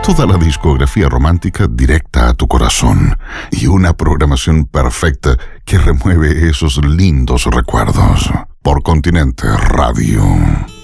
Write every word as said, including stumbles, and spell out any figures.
Toda la discografía romántica directa a tu corazón y una programación perfecta que remueve esos lindos recuerdos. Por Continente Radio.